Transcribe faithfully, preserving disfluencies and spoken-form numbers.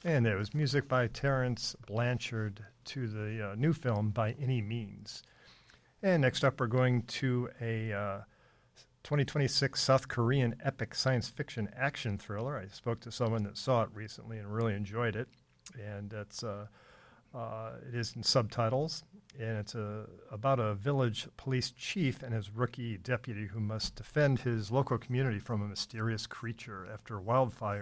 And there was music by Terrence Blanchard to the uh, new film By Any Means. And next up, we're going to a uh, twenty twenty-six South Korean epic science fiction action thriller. I spoke to someone that saw it recently and really enjoyed it. And it's uh, uh, it is in subtitles, and it's a, about a village police chief and his rookie deputy who must defend his local community from a mysterious creature after wildfire